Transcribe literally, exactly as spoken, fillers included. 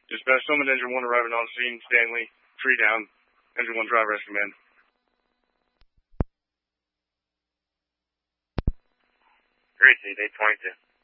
Dispatch, Summit Engine one arriving on scene. Stanley, tree down. Engine one driver has command. Great, eight twenty-two.